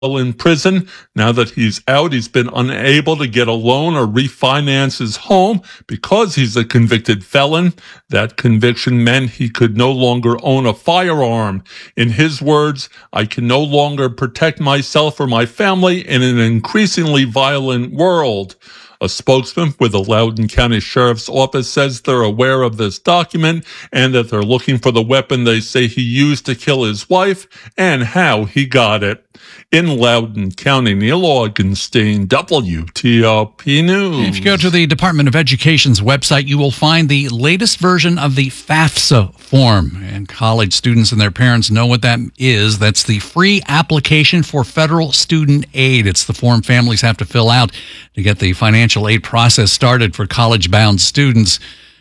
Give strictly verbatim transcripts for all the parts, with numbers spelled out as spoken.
in prison. Now that he's out, he's been unable to get a loan or refinance his home because he's a convicted felon. That conviction meant he could no longer own a firearm. In his words, "I can no longer protect myself or my family in an increasingly violent world." A spokesman with the Loudoun County Sheriff's Office says they're aware of this document and that they're looking for the weapon they say he used to kill his wife and how he got it. In Loudoun County, Neil Augenstein, W T O P News. If you go to the Department of Education's website, you will find the latest version of the FAFSA form. And college students and their parents know what that is. That's the free application for federal student aid. It's the form families have to fill out to get the financial aid process started for college-bound students.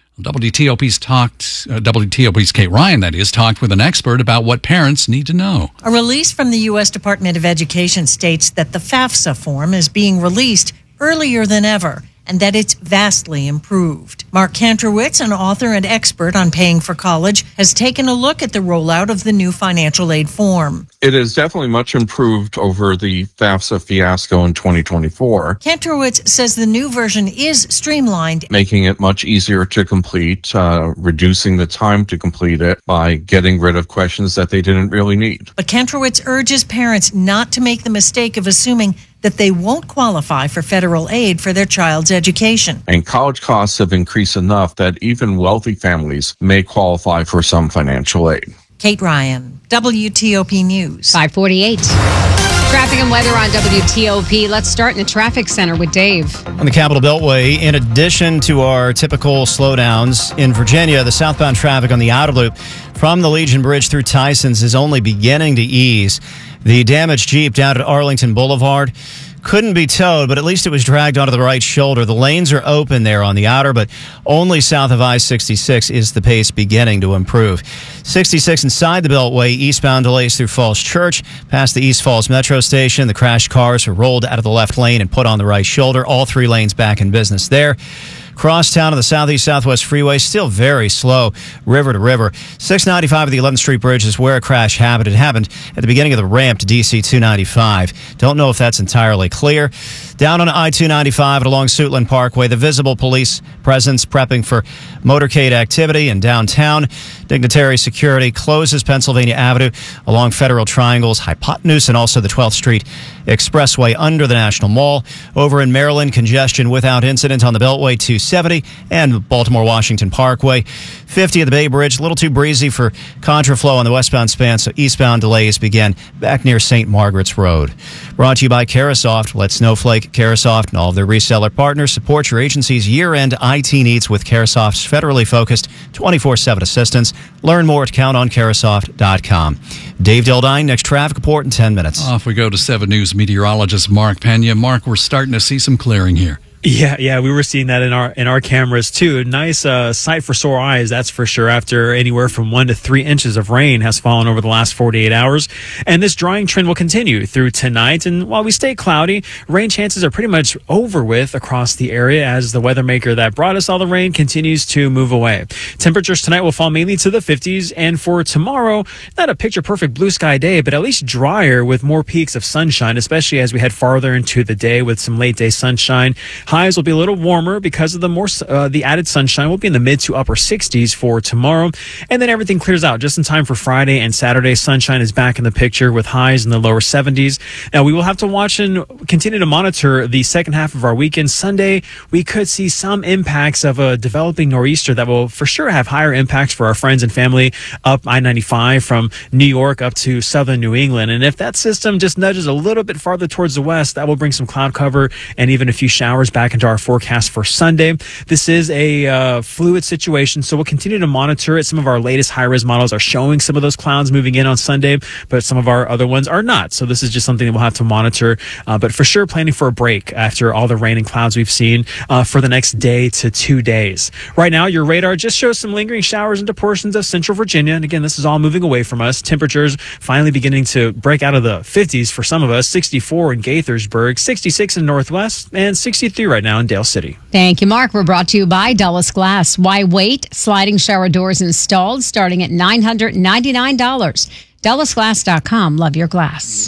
W T O P's talked, uh, W T O P's Kate Ryan, that is, talked with an expert about what parents need to know. A release from the U S Department of Education states that the FAFSA form is being released earlier than ever and that it's vastly improved. Mark Kantrowitz, an author and expert on paying for college, has taken a look at the rollout of the new financial aid form. It is definitely much improved over the FAFSA fiasco in twenty twenty-four. Kantrowitz says the new version is streamlined, making it much easier to complete, uh, reducing the time to complete it by getting rid of questions that they didn't really need. But Kantrowitz urges parents not to make the mistake of assuming that they won't qualify for federal aid for their child's education. And college costs have increased enough that even wealthy families may qualify for some financial aid. Kate Ryan, W T O P News. five forty-eight. Traffic and weather on W T O P. Let's start in the traffic center with Dave. On the Capitol Beltway, in addition to our typical slowdowns in Virginia, the southbound traffic on the outer loop from the Legion Bridge through Tysons is only beginning to ease. The damaged Jeep down at Arlington Boulevard couldn't be towed, but at least it was dragged onto the right shoulder. The lanes are open there on the outer, but only south of I sixty-six is the pace beginning to improve. sixty-six inside the Beltway, eastbound delays through Falls Church, past the East Falls Metro Station. The crashed cars are rolled out of the left lane and put on the right shoulder. All three lanes back in business there. Crosstown of the Southeast Southwest Freeway, still very slow, river to river. six ninety-five of the eleventh Street Bridge is where a crash happened. It happened at the beginning of the ramp to D C two ninety-five. Don't know if that's entirely clear. Down on I two ninety-five and along Suitland Parkway, the visible police presence prepping for motorcade activity in downtown. Dignitary security closes Pennsylvania Avenue along Federal Triangle's Hypotenuse and also the twelfth Street Expressway under the National Mall. Over in Maryland, congestion without incident on the Beltway two seventy and Baltimore-Washington Parkway. fifty at the Bay Bridge, a little too breezy for contraflow on the westbound span, so eastbound delays begin back near Saint Margaret's Road. Brought to you by Carasoft. Let Snowflake, Carasoft, and all of their reseller partners support your agency's year-end I T needs with Carasoft's federally focused twenty-four seven assistance. Learn more at count on carasoft dot com. Dave Dildine, next traffic report in ten minutes. Off we go to seven News meteorologist Mark Pena. Mark, we're starting to see some clearing here. Yeah, yeah, we were seeing that in our in our cameras too. Nice uh, sight for sore eyes, that's for sure. After anywhere from one to three inches of rain has fallen over the last forty-eight hours, and this drying trend will continue through tonight. And while we stay cloudy, rain chances are pretty much over with across the area as the weather maker that brought us all the rain continues to move away. Temperatures tonight will fall mainly to the fifties, and for tomorrow, not a picture perfect blue sky day, but at least drier with more peaks of sunshine, especially as we head farther into the day with some late day sunshine. Highs will be a little warmer because of the more uh, the added sunshine. We'll be in the mid to upper sixties for tomorrow, and then everything clears out just in time for Friday and Saturday. Sunshine is back in the picture with highs in the lower seventies. Now we will have to watch and continue to monitor the second half of our weekend. Sunday, we could see some impacts of a developing nor'easter that will for sure have higher impacts for our friends and family up I ninety-five from New York up to southern New England. And if that system just nudges a little bit farther towards the west, that will bring some cloud cover and even a few showers back into our forecast for Sunday. This is a uh, fluid situation, so we'll continue to monitor it. Some of our latest high-res models are showing some of those clouds moving in on Sunday, but some of our other ones are not. So this is just something that we'll have to monitor. Uh, but for sure, planning for a break after all the rain and clouds we've seen uh, for the next day to two days. Right now, your radar just shows some lingering showers into portions of central Virginia. And again, this is all moving away from us. Temperatures finally beginning to break out of the fifties for some of us. sixty-four in Gaithersburg, sixty-six in Northwest, and sixty-three right now in Dale City. Thank you, Mark. We're brought to you by Dulles Glass. Why wait? Sliding shower doors installed starting at nine hundred ninety-nine dollars. Dulles Glass dot com. Love your glass.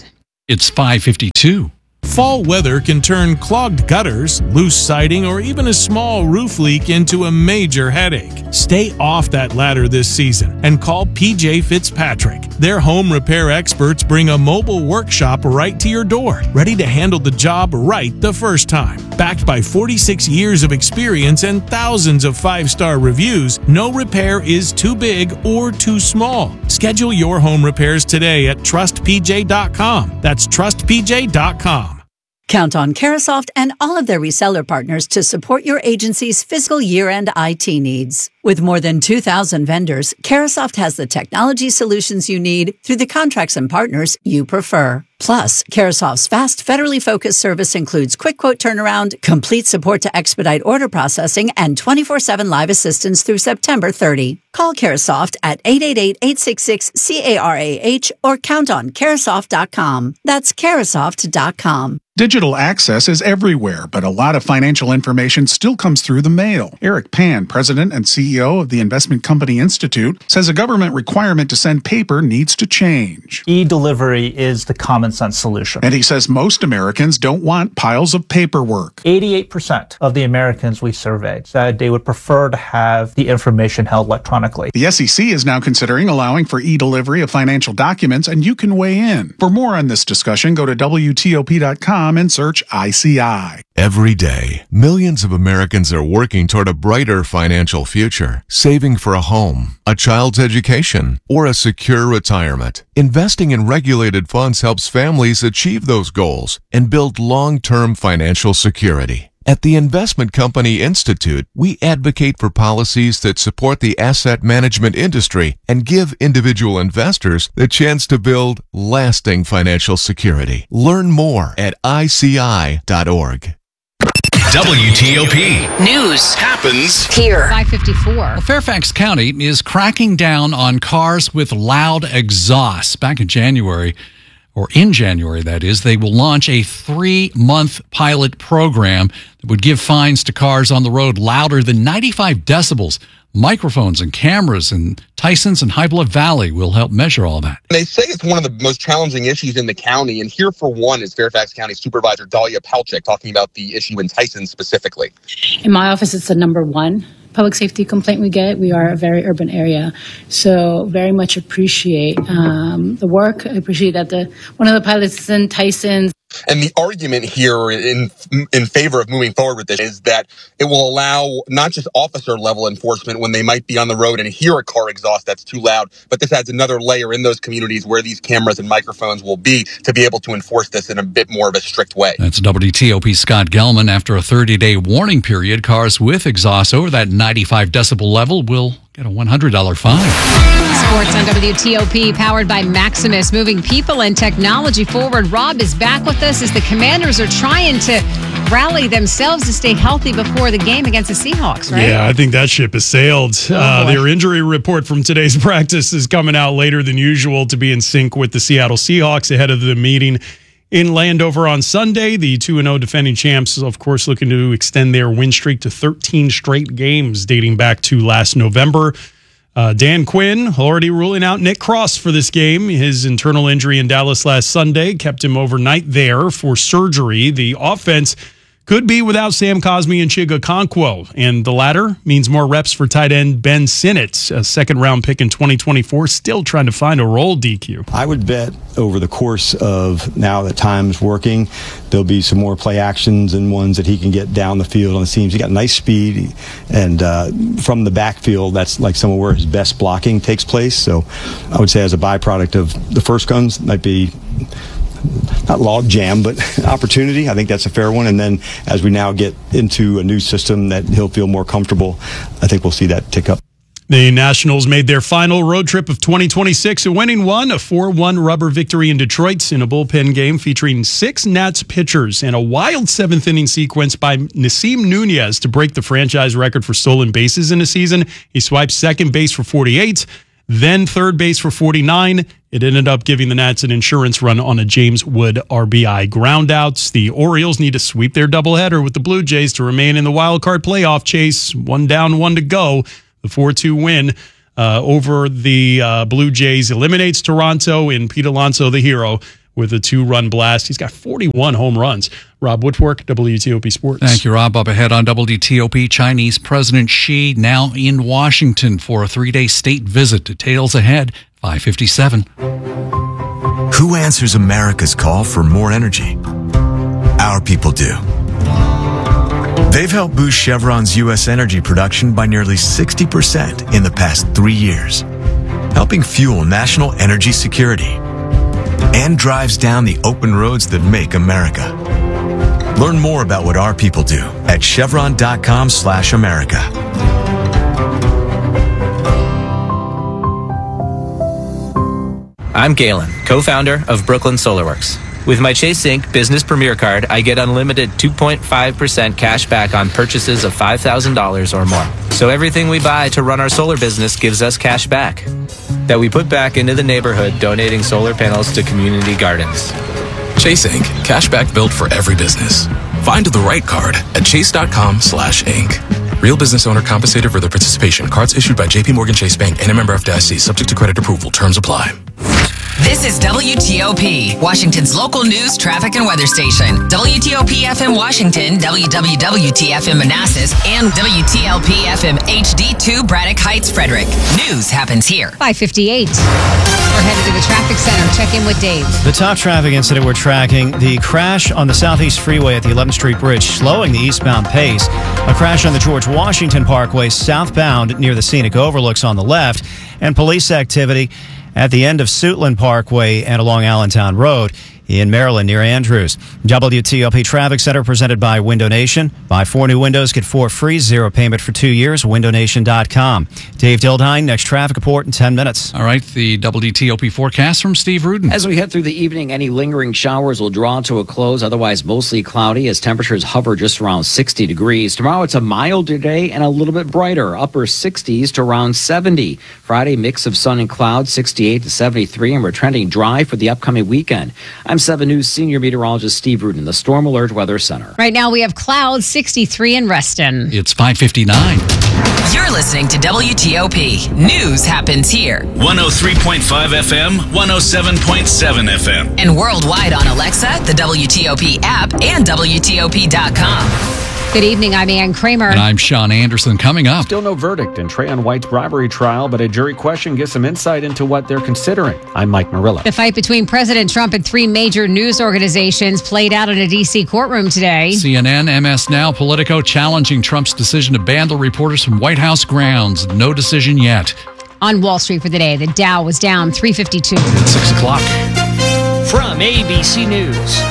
It's five fifty-two. Fall weather can turn clogged gutters, loose siding, or even a small roof leak into a major headache. Stay off that ladder this season and call P J Fitzpatrick. Their home repair experts bring a mobile workshop right to your door, ready to handle the job right the first time. Backed by forty-six years of experience and thousands of five-star reviews, no repair is too big or too small. Schedule your home repairs today at trust p j dot com. That's trust p j dot com. Count on Carasoft and all of their reseller partners to support your agency's fiscal year-end I T needs. With more than two thousand vendors, Carasoft has the technology solutions you need through the contracts and partners you prefer. Plus, Carasoft's fast, federally focused service includes quick quote turnaround, complete support to expedite order processing, and twenty-four seven live assistance through September thirtieth. Call Carasoft at eight eight eight, eight six six, C A R A H or count on Carasoft dot com. That's Carasoft dot com. Digital access is everywhere, but a lot of financial information still comes through the mail. Eric Pan, president and C E O of the Investment Company Institute, says a government requirement to send paper needs to change. E-delivery is the common sense solution. And he says most Americans don't want piles of paperwork. eighty-eight percent of the Americans we surveyed said they would prefer to have the information held electronically. The S E C is now considering allowing for e-delivery of financial documents, and you can weigh in. For more on this discussion, go to W T O P dot com and search I C I. Every day, millions of Americans are working toward a brighter financial future, saving for a home, a child's education, or a secure retirement. Investing in regulated funds helps families achieve those goals and build long-term financial security. At the Investment Company Institute, we advocate for policies that support the asset management industry and give individual investors the chance to build lasting financial security. Learn more at I C I dot org. W T O P News happens here. five fifty-four. Well, Fairfax County is cracking down on cars with loud exhausts. Back in January, or in January, that is, they will launch a three-month pilot program that would give fines to cars on the road louder than ninety-five decibels. Microphones and cameras in Tysons and High Bluff Valley will help measure all that. They say it's one of the most challenging issues in the county, and here for one is Fairfax County Supervisor Dahlia Palchik talking about the issue in Tysons specifically. In my office, it's the number one public safety complaint we get. We are a very urban area, so very much appreciate um, the work. I appreciate that the one of the pilots is in Tysons. And the argument here in in favor of moving forward with this is that it will allow not just officer level enforcement when they might be on the road and hear a car exhaust that's too loud, but this adds another layer in those communities where these cameras and microphones will be to be able to enforce this in a bit more of a strict way. That's W T O P Scott Gelman. After a thirty-day warning period, cars with exhaust over that ninety-five decibel level will get a one hundred dollars fine. Sports on W T O P, powered by Maximus, moving people and technology forward. Rob is back with us as the Commanders are trying to rally themselves to stay healthy before the game against the Seahawks, right? Yeah, I think that ship has sailed. Oh, uh, their injury report from today's practice is coming out later than usual to be in sync with the Seattle Seahawks ahead of the meeting in Landover on Sunday. The two and oh defending champs, of course, looking to extend their win streak to thirteen straight games dating back to last November. Uh, Dan Quinn already ruling out Nick Cross for this game. His internal injury in Dallas last Sunday kept him overnight there for surgery. The offense could be without Sam Cosmi and Chig Okonkwo, and the latter means more reps for tight end Ben Sinnott, a second-round pick in twenty twenty-four, still trying to find a role, D Q. I would bet over the course of now that time's working, there'll be some more play actions and ones that he can get down the field on the seams. He got nice speed, and uh, from the backfield, that's like somewhere where his best blocking takes place. So I would say as a byproduct of the first guns, might be not log jam, but opportunity. I think that's a fair one. And then as we now get into a new system that he'll feel more comfortable, I think we'll see that tick up. The Nationals made their final road trip of twenty twenty-six, a winning one, a four one rubber victory in Detroit in a bullpen game featuring six Nats pitchers and a wild seventh inning sequence by Nasim Nunez to break the franchise record for stolen bases in a season. He swiped second base for forty-eight, then third base for forty-nine. It ended up giving the Nats an insurance run on a James Wood R B I groundouts. The Orioles need to sweep their doubleheader with the Blue Jays to remain in the wild card playoff chase. One down, one to go. The four two win uh, over the uh, Blue Jays eliminates Toronto, and Pete Alonso, the hero, with a two-run blast. He's got forty-one home runs. Rob Woodfork, W T O P Sports. Thank you, Rob. Up ahead on W T O P, Chinese President Xi now in Washington for a three-day state visit. Details ahead, five fifty-seven. Who answers America's call for more energy? Our people do. They've helped boost Chevron's U S energy production by nearly sixty percent in the past three years, helping fuel national energy security and drives down the open roads that make America. Learn more about what our people do at chevron.com slash America. I'm Galen, co-founder of Brooklyn SolarWorks. With my Chase Inc Business Premier Card, I get unlimited two point five percent cash back on purchases of five thousand dollars or more. So everything we buy to run our solar business gives us cash back that we put back into the neighborhood, donating solar panels to community gardens. Chase Inc Cash back built for every business. Find the right card at chase.com slash Inc. Real business owner compensated for their participation. Cards issued by J P Morgan Chase Bank and a member F D I C. Subject to credit approval. Terms apply. This is W T O P, Washington's local news, traffic, and weather station. W T O P F M Washington, W W W T F M Manassas, and W T L P F M H D two Braddock Heights, Frederick. News happens here. five fifty-eight. We're headed to the traffic center. Check in with Dave. The top traffic incident we're tracking, the crash on the Southeast Freeway at the eleventh Street Bridge, slowing the eastbound pace. A crash on the George Washington Parkway southbound near the scenic overlooks on the left, and police activity at the end of Suitland Parkway and along Allentown Road in Maryland near Andrews. W T O P Traffic Center presented by Window Nation. Buy four new windows, get four free, zero payment for two years, window nation dot com. Dave Dildine, next traffic report in ten minutes. All right, the W T O P forecast from Steve Rudin. As we head through the evening, any lingering showers will draw to a close, otherwise mostly cloudy as temperatures hover just around sixty degrees. Tomorrow it's a milder day and a little bit brighter, upper sixties to around seventy. Friday, mix of sun and clouds, sixty-eight to seventy-three, and we're trending dry for the upcoming weekend. I'm seven News senior meteorologist Steve Rudin, the Storm Alert Weather Center. Right now we have clouds, sixty-three in Reston. It's five fifty-nine. You're listening to W T O P. News happens here. one oh three point five F M, one oh seven point seven F M. And worldwide on Alexa, the W T O P app, and W T O P dot com. Good evening, I'm Ann Kramer. And I'm Sean Anderson. Coming up. Still no verdict in Trayon White's bribery trial, but a jury question gives some insight into what they're considering. I'm Mike Marilla. The fight between President Trump and three major news organizations played out in a D C courtroom today. C N N, M S Now, Politico challenging Trump's decision to ban the reporters from White House grounds. No decision yet. On Wall Street for the day, the Dow was down three fifty-two. It's six o'clock. From A B C News,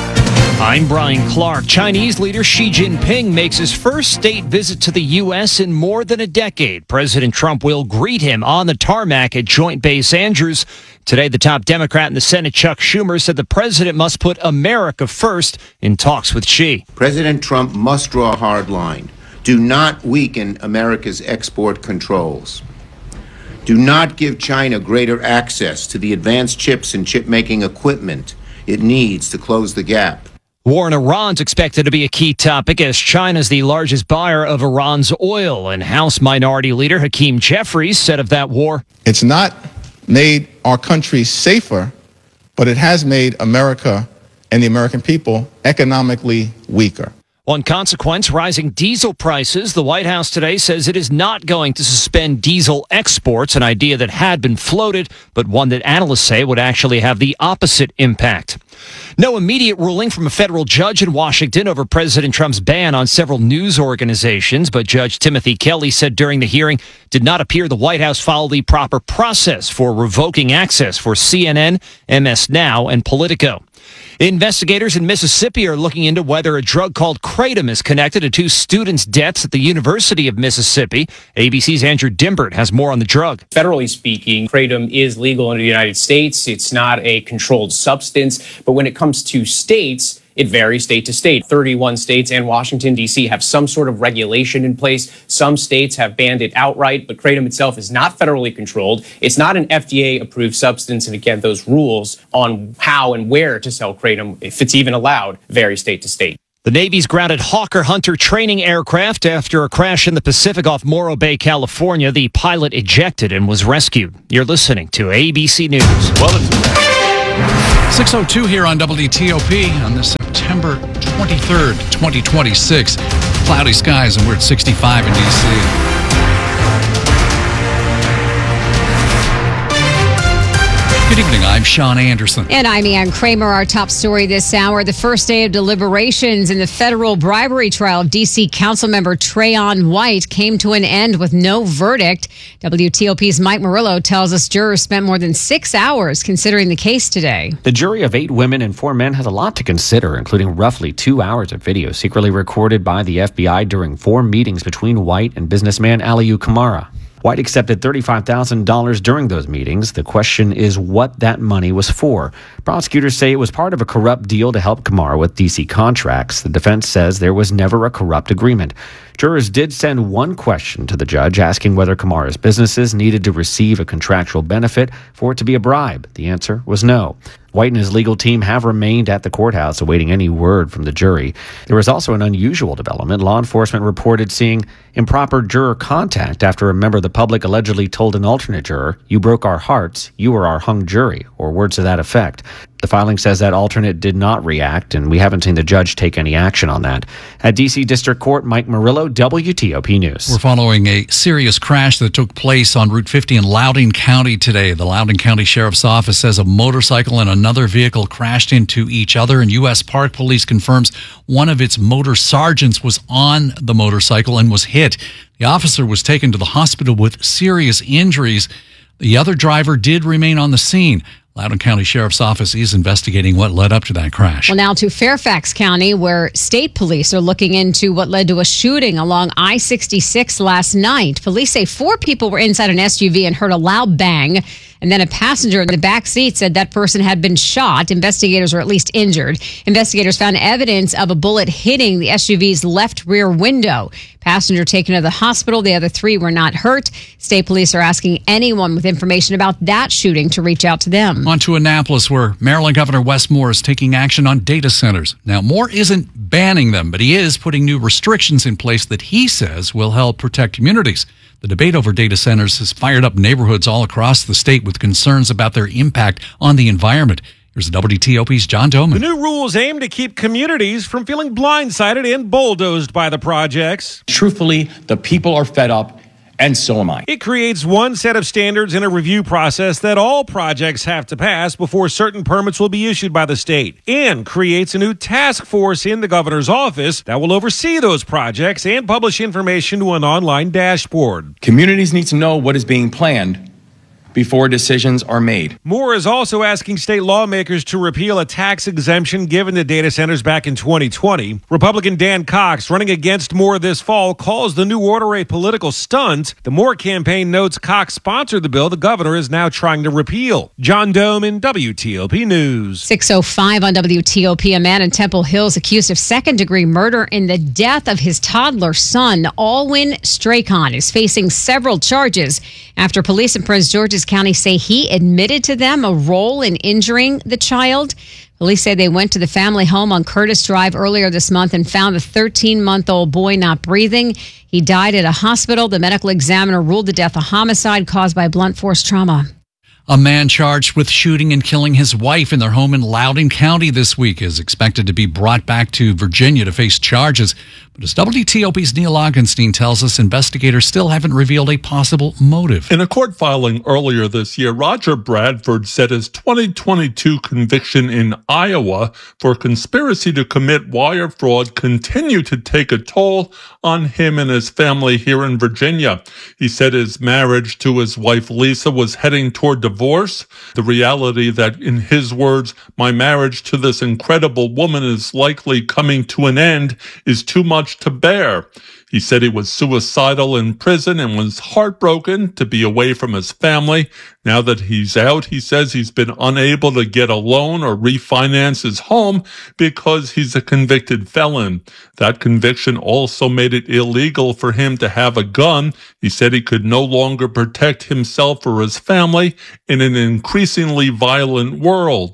I'm Brian Clark. Chinese leader Xi Jinping makes his first state visit to the U S in more than a decade. President Trump will greet him on the tarmac at Joint Base Andrews. Today, the top Democrat in the Senate, Chuck Schumer, said the president must put America first in talks with Xi. President Trump must draw a hard line. Do not weaken America's export controls. Do not give China greater access to the advanced chips and chip-making equipment it needs to close the gap. War in Iran's expected to be a key topic as China's the largest buyer of Iran's oil. And House Minority Leader Hakeem Jeffries said of that war, "It's not made our country safer, but it has made America and the American people economically weaker." One consequence, rising diesel prices. The White House today says it is not going to suspend diesel exports, an idea that had been floated, but one that analysts say would actually have the opposite impact. No immediate ruling from a federal judge in Washington over President Trump's ban on several news organizations, but Judge Timothy Kelly said during the hearing did not appear the White House followed the proper process for revoking access for C N N, M S Now, and Politico. Investigators in Mississippi are looking into whether a drug called kratom is connected to two students' deaths at the University of Mississippi. A B C's Andrew Dimbert has more on the drug. Federally speaking, kratom is legal in the United States. It's not a controlled substance. But when it comes to states, it varies state to state. thirty-one states and Washington, D C have some sort of regulation in place. Some states have banned it outright, but kratom itself is not federally controlled. It's not an F D A-approved substance. And again, those rules on how and where to sell kratom, if it's even allowed, vary state to state. The Navy's grounded Hawker Hunter training aircraft after a crash in the Pacific off Morro Bay, California. The pilot ejected and was rescued. You're listening to A B C News. Well, it's six oh two here on W T O P on this September twenty-third, twenty twenty-six. Cloudy skies, and we're at sixty-five in D C. Good evening, I'm Sean Anderson. And I'm Ann Kramer. Our top story this hour, the first day of deliberations in the federal bribery trial of D C Councilmember Trayon White came to an end with no verdict. W T O P's Mike Murillo tells us jurors spent more than six hours considering the case today. The jury of eight women and four men has a lot to consider, including roughly two hours of video secretly recorded by the F B I during four meetings between White and businessman Aliyu Kamara. White accepted thirty-five thousand dollars during those meetings. The question is what that money was for. Prosecutors say it was part of a corrupt deal to help Kamara with D C contracts. The defense says there was never a corrupt agreement. Jurors did send one question to the judge asking whether Kamara's businesses needed to receive a contractual benefit for it to be a bribe. The answer was no. White and his legal team have remained at the courthouse awaiting any word from the jury. There was also an unusual development. Law enforcement reported seeing improper juror contact after a member of the public allegedly told an alternate juror, "You broke our hearts, you were our hung jury," or words to that effect. The filing says that alternate did not react, and we haven't seen the judge take any action on that. At D C District Court, Mike Murillo, W T O P News. We're following a serious crash that took place on Route fifty in Loudoun County today. The Loudoun County Sheriff's Office says a motorcycle and another vehicle crashed into each other, and U S Park Police confirms one of its motor sergeants was on the motorcycle and was hit. The officer was taken to the hospital with serious injuries. The other driver did remain on the scene. Loudoun County Sheriff's Office is investigating what led up to that crash. Well, now to Fairfax County, where state police are looking into what led to a shooting along I sixty-six last night. Police say four people were inside an S U V and heard a loud bang. And then a passenger in the back seat said that person had been shot. Investigators are at least injured. Investigators found evidence of a bullet hitting the S U V's left rear window. Passenger taken to the hospital. The other three were not hurt. State police are asking anyone with information about that shooting to reach out to them. On to Annapolis, where Maryland Governor Wes Moore is taking action on data centers. Now, Moore isn't banning them, but he is putting new restrictions in place that he says will help protect communities. The debate over data centers has fired up neighborhoods all across the state with concerns about their impact on the environment. Here's W T O P's John Doman. The new rules aim to keep communities from feeling blindsided and bulldozed by the projects. Truthfully, the people are fed up, and so am I. It creates one set of standards in a review process that all projects have to pass before certain permits will be issued by the state, and creates a new task force in the governor's office that will oversee those projects and publish information to an online dashboard. Communities need to know what is being planned before decisions are made. Moore is also asking state lawmakers to repeal a tax exemption given to data centers back in twenty twenty. Republican Dan Cox, running against Moore this fall, calls the new order a political stunt. The Moore campaign notes Cox sponsored the bill the governor is now trying to repeal. John Doman, W T O P News. six oh five on W T O P. A man in Temple Hills accused of second-degree murder in the death of his toddler son, Alwyn Strachan, is facing several charges after police in Prince George's County say he admitted to them a role in injuring the child. Police say they went to the family home on Curtis Drive earlier this month and found the thirteen-month-old boy not breathing. He died at a hospital. The medical examiner ruled the death a homicide caused by blunt force trauma. A man charged with shooting and killing his wife in their home in Loudoun County this week is expected to be brought back to Virginia to face charges. But as W T O P's Neil Augenstein tells us, investigators still haven't revealed a possible motive. In a court filing earlier this year, Roger Bradford said his twenty twenty-two conviction in Iowa for conspiracy to commit wire fraud continued to take a toll on him and his family here in Virginia. He said his marriage to his wife Lisa was heading toward divorce. The reality that, in his words, my marriage to this incredible woman is likely coming to an end is too much to bear. He said he was suicidal in prison and was heartbroken to be away from his family. Now that he's out, he says he's been unable to get a loan or refinance his home because he's a convicted felon. That conviction also made it illegal for him to have a gun. He said he could no longer protect himself or his family in an increasingly violent world.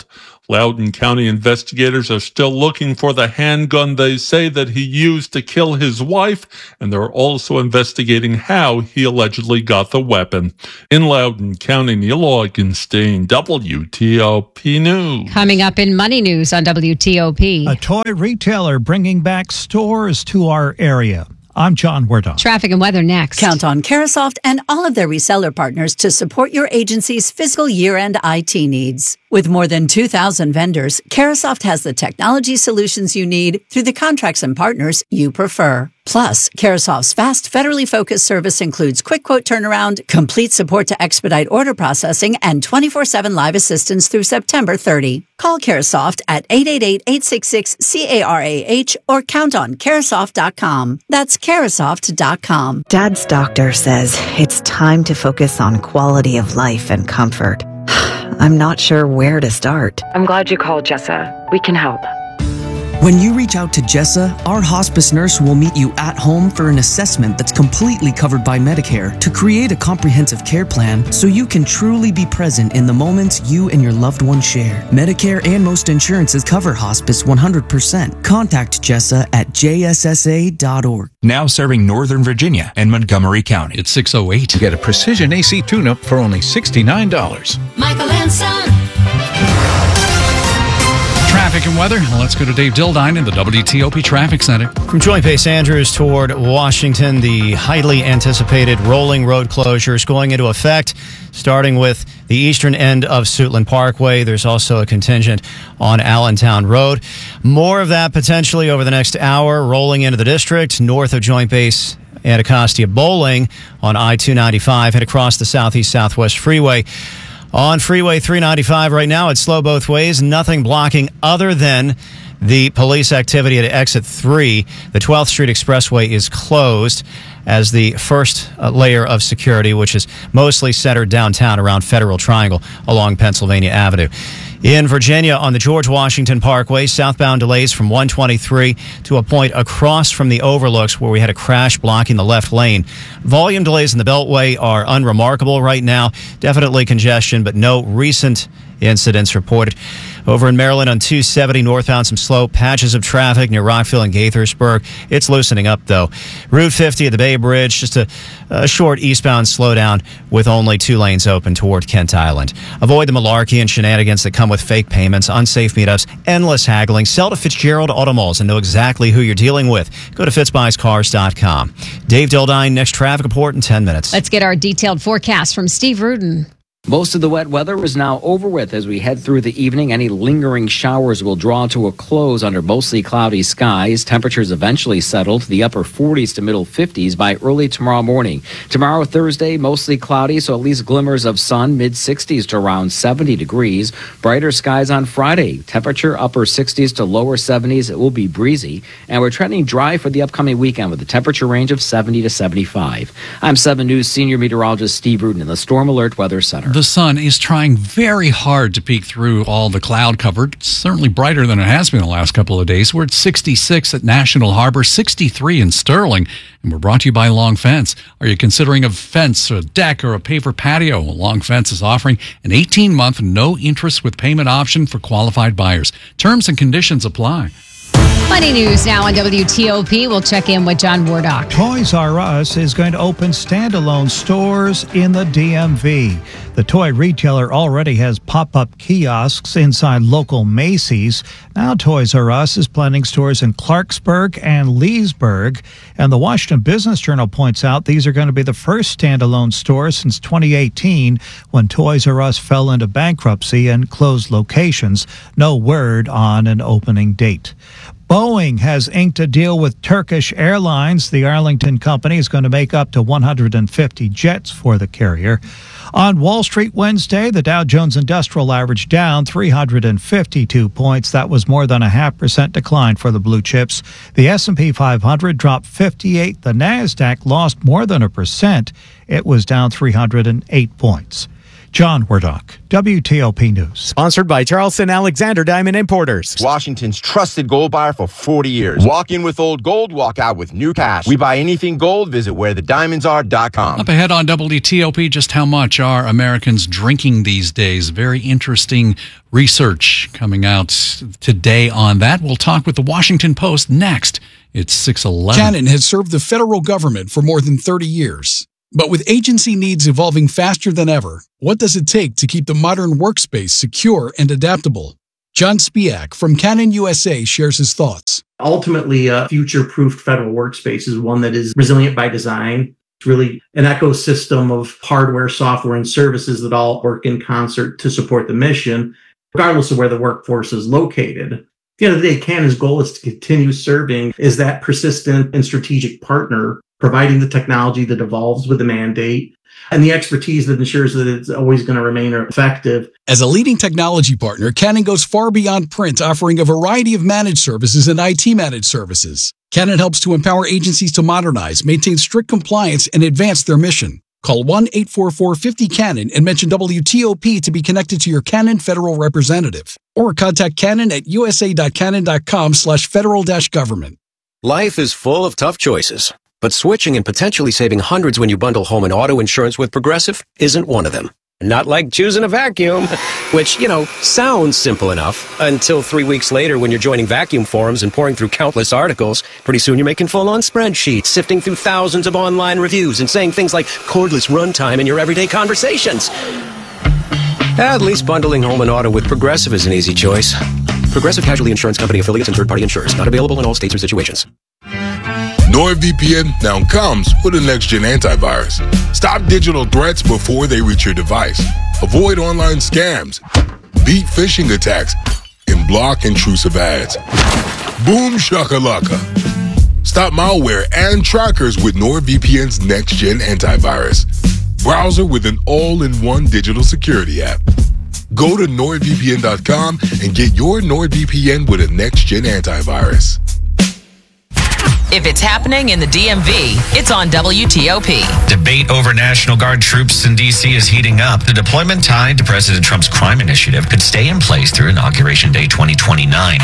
Loudoun County investigators are still looking for the handgun they say that he used to kill his wife, and they're also investigating how he allegedly got the weapon. In Loudoun County, Neil Augenstein, W T O P News. Coming up in Money News on W T O P. A toy retailer bringing back stores to our area. I'm John Werdon. Traffic and weather next. Count on Carasoft and all of their reseller partners to support your agency's fiscal year-end I T needs. With more than two thousand vendors, Carasoft has the technology solutions you need through the contracts and partners you prefer. Plus, Carasoft's fast, federally focused service includes quick quote turnaround, complete support to expedite order processing, and twenty-four seven live assistance through September thirtieth. Call Carasoft at eight eight eight, eight six six, C A R A H or count on Carasoft dot com. That's Carasoft dot com. Dad's doctor says it's time to focus on quality of life and comfort. I'm not sure where to start. I'm glad you called, Jessa. We can help. When you reach out to Jessa, our hospice nurse will meet you at home for an assessment that's completely covered by Medicare to create a comprehensive care plan so you can truly be present in the moments you and your loved one share. Medicare and most insurances cover hospice one hundred percent. Contact Jessa at J S S A dot org. Now serving Northern Virginia and Montgomery County. It's six oh eight. Get a precision A C tune-up for only sixty-nine dollars. Michael and Son. Traffic and weather. Let's go to Dave Dildine in the W T O P Traffic Center. From Joint Base Andrews toward Washington, the highly anticipated rolling road closures going into effect, starting with the eastern end of Suitland Parkway. There's also a contingent on Allentown Road. More of that potentially over the next hour, rolling into the district, north of Joint Base Anacostia Bowling on I two ninety-five, head across the southeast-southwest freeway. On Freeway three ninety-five right now, it's slow both ways. Nothing blocking other than the police activity at exit three. The twelfth Street Expressway is closed as the first uh, layer of security, which is mostly centered downtown around Federal Triangle along Pennsylvania Avenue. In Virginia, on the George Washington Parkway, southbound delays from one twenty-three to a point across from the overlooks where we had a crash blocking the left lane. Volume delays in the Beltway are unremarkable right now. Definitely congestion, but no recent incidents reported. Over in Maryland on two seventy northbound, some slow patches of traffic near Rockville and Gaithersburg. It's loosening up, though. Route fifty at the Bay Bridge, just a, a short eastbound slowdown with only two lanes open toward Kent Island. Avoid the malarkey and shenanigans that come with fake payments, unsafe meetups, endless haggling. Sell to Fitzgerald Auto Malls and know exactly who you're dealing with. Go to fitz buys cars dot com. Dave Dildine, next traffic report in ten minutes. Let's get our detailed forecast from Steve Rudin. Most of the wet weather is now over with as we head through the evening. Any lingering showers will draw to a close under mostly cloudy skies. Temperatures eventually settle to the upper forties to middle fifties by early tomorrow morning. Tomorrow, Thursday, mostly cloudy, so at least glimmers of sun, mid sixties to around seventy degrees. Brighter skies on Friday. Temperature upper sixties to lower seventies. It will be breezy. And we're trending dry for the upcoming weekend with a temperature range of seventy to seventy-five. I'm seven News senior meteorologist Steve Rudin in the Storm Alert Weather Center. The sun is trying very hard to peek through all the cloud cover. It's certainly brighter than it has been the last couple of days. We're at sixty-six at National Harbor, sixty-three in Sterling, and we're brought to you by Long Fence. Are you considering a fence, a deck, or a paver patio? Well, Long Fence is offering an eighteen-month no interest with payment option for qualified buyers. Terms and conditions apply. Money News now on W T O P. We'll check in with John Wardock. Toys R Us is going to open standalone stores in the D M V. The toy retailer already has pop-up kiosks inside local Macy's. Now Toys R Us is planning stores in Clarksburg and Leesburg. And the Washington Business Journal points out these are going to be the first standalone stores since twenty eighteen when Toys R Us fell into bankruptcy and closed locations. No word on an opening date. Boeing has inked a deal with Turkish Airlines. The Arlington company is going to make up to one hundred fifty jets for the carrier. On Wall Street Wednesday, the Dow Jones Industrial Average down three hundred fifty-two points. That was more than a half percent decline for the blue chips. The S and P five hundred dropped fifty-eight. The NASDAQ lost more than a percent. It was down three hundred eight points. John Wardock, W T O P News. Sponsored by Charleston Alexander Diamond Importers. Washington's trusted gold buyer for forty years. Walk in with old gold, walk out with new cash. We buy anything gold. Visit where the diamonds are dot com. Up ahead on W T O P, just how much are Americans drinking these days? Very interesting research coming out today on that. We'll talk with the Washington Post next. It's six eleven. Canon has served the federal government for more than thirty years. But with agency needs evolving faster than ever, what does it take to keep the modern workspace secure and adaptable? John Spiak from Canon U S A shares his thoughts. Ultimately, a future-proofed federal workspace is one that is resilient by design. It's really an ecosystem of hardware, software, and services that all work in concert to support the mission, regardless of where the workforce is located. At the end of the day, Canon's goal is to continue serving as that persistent and strategic partner, providing the technology that evolves with the mandate and the expertise that ensures that it's always going to remain effective. As a leading technology partner, Canon goes far beyond print, offering a variety of managed services and I T managed services. Canon helps to empower agencies to modernize, maintain strict compliance, and advance their mission. Call one eight four four five zero Canon and mention W T O P to be connected to your Canon federal representative. Or contact Canon at usa.canon.com slash federal dash government. Life is full of tough choices, but switching and potentially saving hundreds when you bundle home and auto insurance with Progressive isn't one of them. Not like choosing a vacuum, which, you know, sounds simple enough until three weeks later when you're joining vacuum forums and pouring through countless articles. Pretty soon you're making full-on spreadsheets, sifting through thousands of online reviews and saying things like cordless runtime in your everyday conversations. At least bundling home and auto with Progressive is an easy choice. Progressive Casualty Insurance Company affiliates and third-party insurers. Not available in all states or situations. NordVPN now comes with a next-gen antivirus. Stop digital threats before they reach your device. Avoid online scams, beat phishing attacks, and block intrusive ads. Boom shakalaka. Stop malware and trackers with NordVPN's next-gen antivirus. Browser with an all-in-one digital security app. Go to nord V P N dot com and get your NordVPN with a next-gen antivirus. If it's happening in the D M V, it's on W T O P. Debate over National Guard troops in D C is heating up. The deployment tied to President Trump's crime initiative could stay in place through Inauguration Day twenty twenty-nine.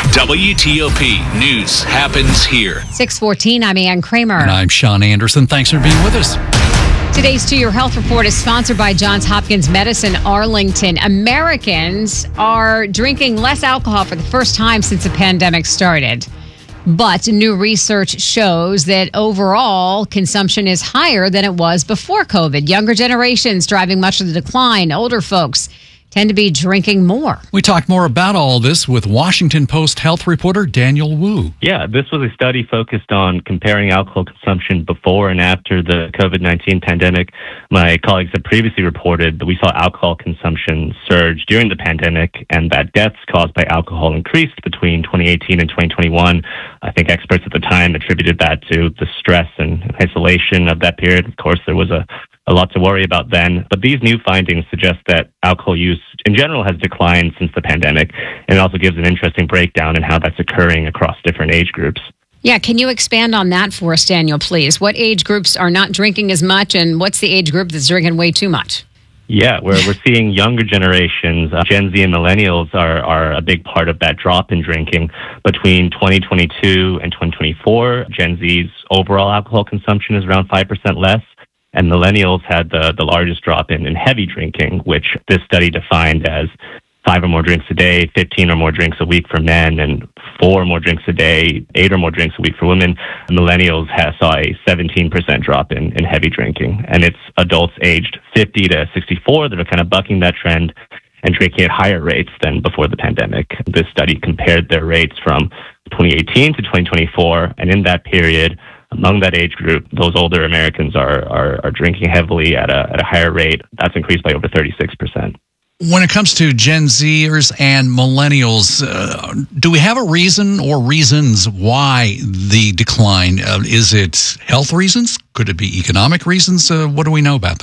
W T O P News happens here. six fourteen, I'm Ann Kramer. And I'm Sean Anderson. Thanks for being with us. Today's To Your Health Report is sponsored by Johns Hopkins Medicine Arlington. Americans are drinking less alcohol for the first time since the pandemic started. But new research shows that overall consumption is higher than it was before COVID. Younger generations driving much of the decline. Older folks tend to be drinking more. We talk more about all this with Washington Post health reporter Daniel Wu. Yeah, this was a study focused on comparing alcohol consumption before and after the COVID nineteen pandemic. My colleagues had previously reported that we saw alcohol consumption surge during the pandemic and that deaths caused by alcohol increased between twenty eighteen and twenty twenty-one. I think experts at the time attributed that to the stress and isolation of that period. Of course, there was a A lot to worry about then. But these new findings suggest that alcohol use in general has declined since the pandemic. And it also gives an interesting breakdown in how that's occurring across different age groups. Yeah, can you expand on that for us, Daniel, please? What age groups are not drinking as much, and what's the age group that's drinking way too much? Yeah, we're, we're seeing younger generations, uh, Gen Z and millennials are, are a big part of that drop in drinking. Between twenty twenty-two and twenty twenty-four, Gen Z's overall alcohol consumption is around five percent less. And millennials had the, the largest drop in, in heavy drinking, which this study defined as five or more drinks a day, fifteen or more drinks a week for men, and four or more drinks a day, eight or more drinks a week for women. Millennials has, saw a seventeen percent drop in, in heavy drinking. And it's adults aged fifty to sixty-four that are kind of bucking that trend and drinking at higher rates than before the pandemic. This study compared their rates from twenty eighteen to twenty twenty-four, and in that period, among that age group, those older Americans are, are, are drinking heavily at a, at a higher rate. That's increased by over thirty-six percent. When it comes to Gen Zers and millennials, uh, do we have a reason or reasons why the decline? Uh, is it health reasons? Could it be economic reasons? Uh, what do we know about that?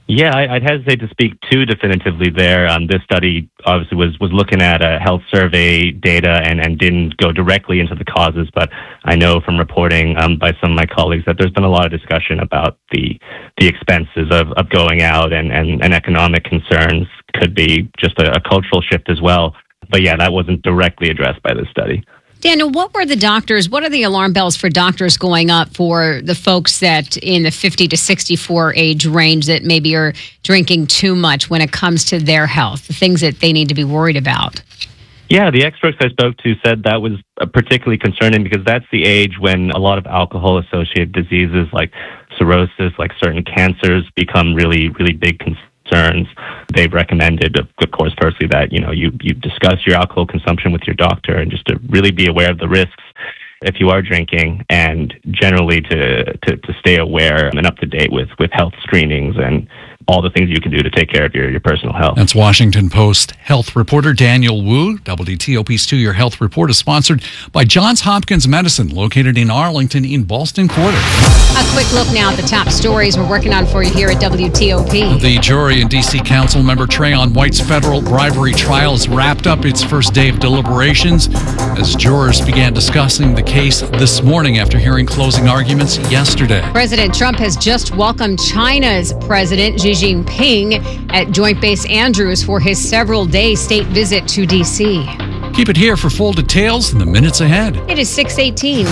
Yeah, I, I'd hesitate to speak too definitively there. Um, this study obviously was, was looking at uh, health survey data and, and didn't go directly into the causes, but I know from reporting um, by some of my colleagues that there's been a lot of discussion about the the expenses of, of going out and, and, and economic concerns. Could be just a, a cultural shift as well. But yeah, that wasn't directly addressed by this study. Daniel, what were the doctors, what are the alarm bells for doctors going up for the folks that in the fifty to sixty-four age range that maybe are drinking too much when it comes to their health, the things that they need to be worried about? Yeah, the experts I spoke to said that was particularly concerning because that's the age when a lot of alcohol-associated diseases like cirrhosis, like certain cancers, become really, really big concerns. They've recommended, of course, firstly that, you know, you, you discuss your alcohol consumption with your doctor and just to really be aware of the risks if you are drinking, and generally to, to, to stay aware and up to date with, with health screenings and all the things you can do to take care of your, your personal health. That's Washington Post health reporter Daniel Wu. W T O P's Two Year Health Report is sponsored by Johns Hopkins Medicine, located in Arlington in Ballston Quarter. A quick look now at the top stories we're working on for you here at W T O P. The jury in D C Council member Trayon White's federal bribery trial has wrapped up its first day of deliberations as jurors began discussing the case this morning after hearing closing arguments yesterday. President Trump has just welcomed China's President Xi Jinping at Joint Base Andrews for his several-day state visit to D C. Keep it here for full details in the minutes ahead. It is six eighteen.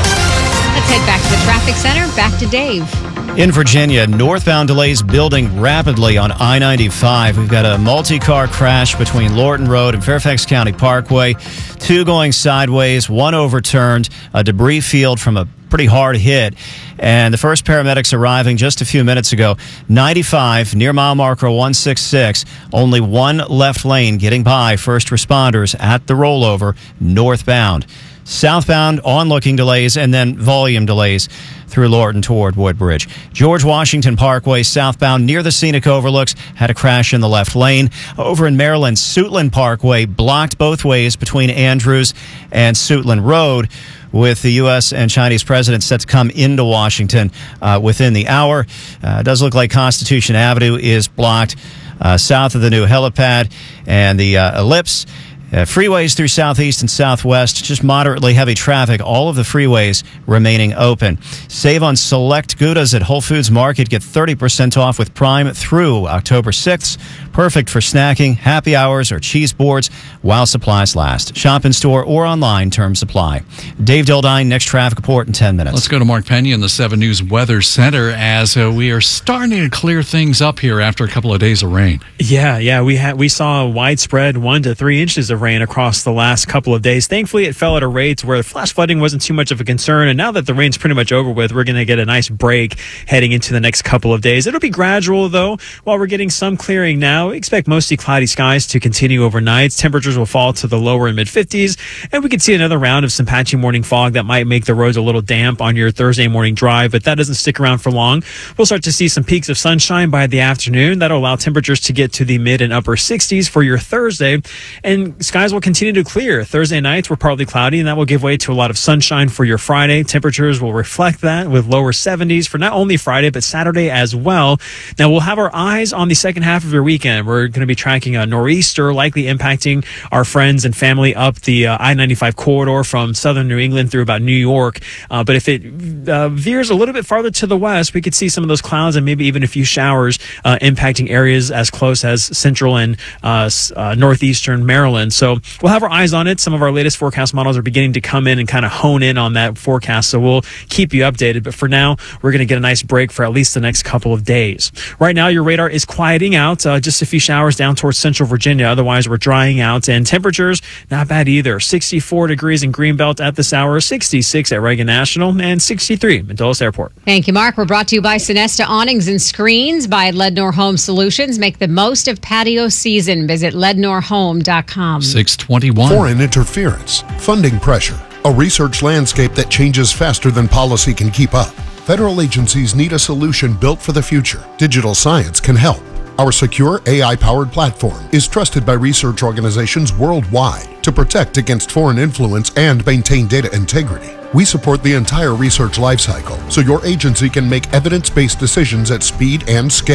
Let's head back to the traffic center. Back to Dave. In Virginia, northbound delays building rapidly on I ninety-five. We've got a multi-car crash between Lorton Road and Fairfax County Parkway. Two going sideways, one overturned, a debris field from a pretty hard hit. And the first paramedics arriving just a few minutes ago. ninety-five, near mile marker one sixty-six. Only one left lane getting by first responders at the rollover northbound. Southbound, onlooking delays, and then volume delays through Lorton toward Woodbridge. George Washington Parkway, southbound near the scenic overlooks, had a crash in the left lane. Over in Maryland, Suitland Parkway blocked both ways between Andrews and Suitland Road, with the U S and Chinese presidents set to come into Washington uh, within the hour. Uh, it does look like Constitution Avenue is blocked uh, south of the new helipad and the uh, ellipse. Uh, freeways through southeast and southwest, just moderately heavy traffic. All of the freeways remaining open. Save on select Goudas at Whole Foods Market. Get thirty percent off with Prime through October sixth. Perfect for snacking, happy hours, or cheese boards while supplies last. Shop in store or online. Terms apply. Dave Dildine, next traffic report in ten minutes. Let's go to Mark Pena in the seven News Weather Center as uh, we are starting to clear things up here after a couple of days of rain. Yeah, yeah, we had we saw a widespread one to three inches of rain across the last couple of days. Thankfully, it fell at a rate where flash flooding wasn't too much of a concern. And now that the rain's pretty much over with, we're going to get a nice break heading into the next couple of days. It'll be gradual, though. While we're getting some clearing now, expect mostly cloudy skies to continue overnight. Temperatures will fall to the lower and mid fifties, and we could see another round of some patchy morning fog that might make the roads a little damp on your Thursday morning drive, but that doesn't stick around for long. We'll start to see some peaks of sunshine by the afternoon. That'll allow temperatures to get to the mid and upper sixties for your Thursday, and skies will continue to clear. Thursday nights were partly cloudy, and that will give way to a lot of sunshine for your Friday. Temperatures will reflect that with lower seventies for not only Friday, but Saturday as well. Now, we'll have our eyes on the second half of your weekend. We're going to be tracking a nor'easter likely impacting our friends and family up the uh, I ninety-five corridor from southern New England through about New York. Uh, but if it uh, veers a little bit farther to the west, we could see some of those clouds and maybe even a few showers uh, impacting areas as close as central and uh, uh, northeastern Maryland. So we'll have our eyes on it. Some of our latest forecast models are beginning to come in and kind of hone in on that forecast. So we'll keep you updated. But for now, we're going to get a nice break for at least the next couple of days. Right now, your radar is quieting out. Uh, just a few showers down towards central Virginia. Otherwise, we're drying out. And temperatures, not bad either. sixty-four degrees in Greenbelt at this hour, sixty-six at Reagan National, and sixty-three at Dulles Airport. Thank you, Mark. We're brought to you by Sonesta Awnings and Screens by Lednor Home Solutions. Make the most of patio season. Visit lednor home dot com. six twenty-one. Foreign interference, funding pressure, a research landscape that changes faster than policy can keep up. Federal agencies need a solution built for the future. Digital science can help. Our secure A I-powered platform is trusted by research organizations worldwide to protect against foreign influence and maintain data integrity. We support the entire research lifecycle so your agency can make evidence-based decisions at speed and scale.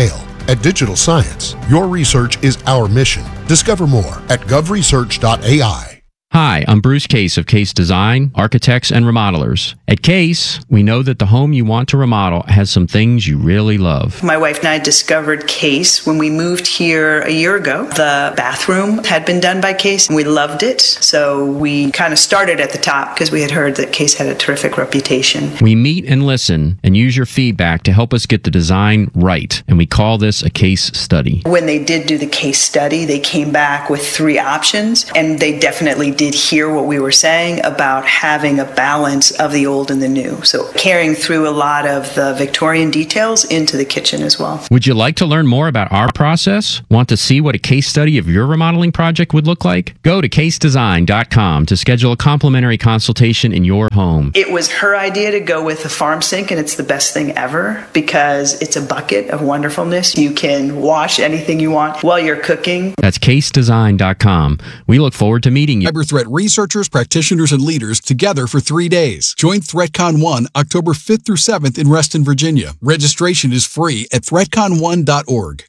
At Digital Science, your research is our mission. Discover more at gov research dot a i. Hi, I'm Bruce Case of Case Design, Architects and Remodelers. At Case, we know that the home you want to remodel has some things you really love. My wife and I discovered Case when we moved here a year ago. The bathroom had been done by Case and we loved it. So we kind of started at the top because we had heard that Case had a terrific reputation. We meet and listen and use your feedback to help us get the design right. And we call this a case study. When they did do the case study, they came back with three options, and they definitely did hear what we were saying about having a balance of the old and the new. So carrying through a lot of the Victorian details into the kitchen as well. Would you like to learn more about our process? Want to see what a case study of your remodeling project would look like? Go to case design dot com to schedule a complimentary consultation in your home. It was her idea to go with the farm sink, and it's the best thing ever because it's a bucket of wonderfulness. You can wash anything you want while you're cooking. That's case design dot com. We look forward to meeting you. Cyber threat researchers, practitioners, and leaders together for three days. Join ThreatCon one October fifth through seventh in Reston, Virginia. Registration is free at threat con one dot org.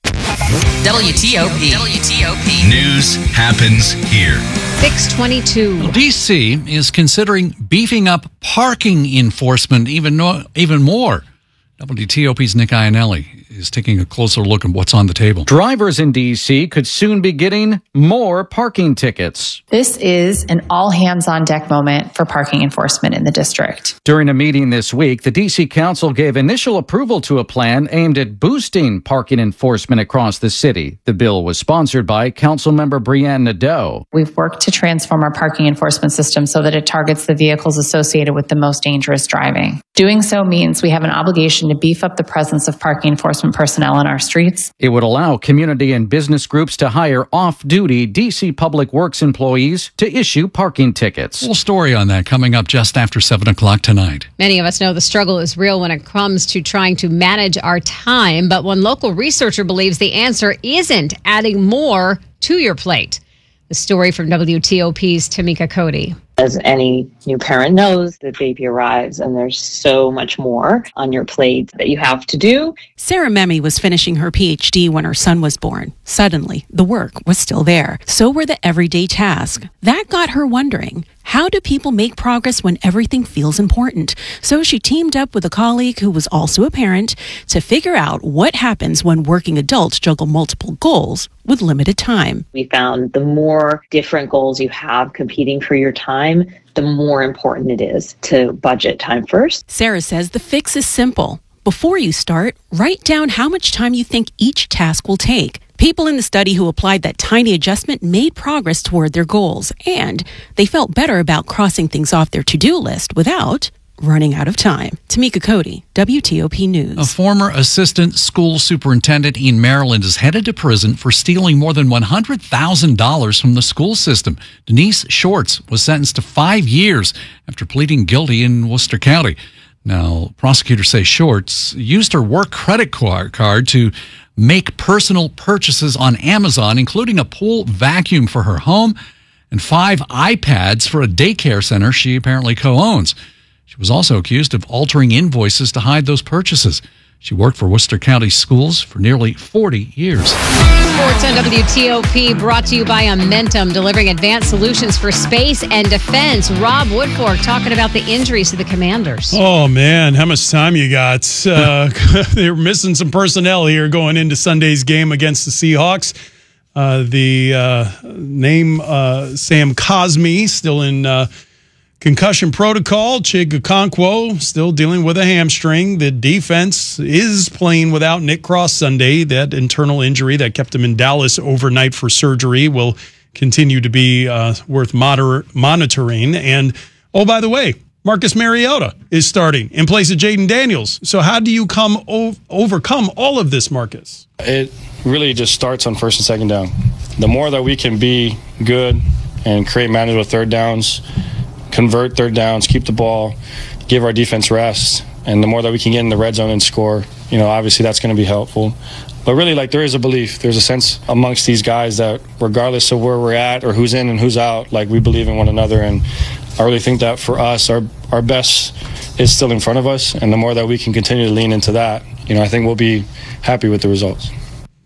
W T O P. W T O P. News happens here. six twenty-two. D C is considering beefing up parking enforcement even, no, even more. W T O P's Nick Iannelli is taking a closer look at what's on the table. Drivers in D C could soon be getting more parking tickets. This is an all-hands-on-deck moment for parking enforcement in the district. During a meeting this week, the D C Council gave initial approval to a plan aimed at boosting parking enforcement across the city. The bill was sponsored by Councilmember Brianne Nadeau. We've worked to transform our parking enforcement system so that it targets the vehicles associated with the most dangerous driving. Doing so means we have an obligation to beef up the presence of parking enforcement personnel on our streets. It would allow community and business groups to hire off-duty D C Public Works employees to issue parking tickets. Full story on that coming up just after seven o'clock tonight. Many of us know the struggle is real when it comes to trying to manage our time, but one local researcher believes the answer isn't adding more to your plate. The story from W T O P's Tamika Cody. As any new parent knows, the baby arrives and there's so much more on your plate that you have to do. Sarah Memme was finishing her P H D when her son was born. Suddenly, the work was still there. So were the everyday tasks. That got her wondering, how do people make progress when everything feels important? So she teamed up with a colleague who was also a parent to figure out what happens when working adults juggle multiple goals with limited time. We found the more different goals you have competing for your time, the more important it is to budget time first. Sarah says the fix is simple. Before you start, write down how much time you think each task will take. People in the study who applied that tiny adjustment made progress toward their goals, and they felt better about crossing things off their to-do list without running out of time. Tamika Cody, W T O P News. A former assistant school superintendent in Maryland is headed to prison for stealing more than one hundred thousand dollars from the school system. Denise Shorts was sentenced to five years after pleading guilty in Worcester County. Now, prosecutors say Shorts used her work credit card to make personal purchases on Amazon, including a pool vacuum for her home and five iPads for a daycare center she apparently co-owns. She was also accused of altering invoices to hide those purchases. She worked for Worcester County Schools for nearly forty years. Sports on W T O P brought to you by Amentum, delivering advanced solutions for space and defense. Rob Woodfork talking about the injuries to the Commanders. Oh, man, how much time you got? Uh, they're missing some personnel here going into Sunday's game against the Seahawks. Uh, the uh, name uh, Sam Cosmi still in uh, concussion protocol. Chig Okonkwo still dealing with a hamstring. The defense is playing without Nick Cross Sunday. That internal injury that kept him in Dallas overnight for surgery will continue to be uh, worth moder- monitoring. And, oh, by the way, Marcus Mariota is starting in place of Jaden Daniels. So how do you come o- overcome all of this, Marcus? It really just starts on first and second down. The more that we can be good and create manageable third downs, convert third downs, keep the ball, give our defense rest, and the more that we can get in the red zone and score, you know, obviously that's going to be helpful. But really, like, there is a belief, there's a sense amongst these guys that regardless of where we're at or who's in and who's out, like, we believe in one another. And I really think that for us, our our best is still in front of us, and the more that we can continue to lean into that, you know, I think we'll be happy with the results.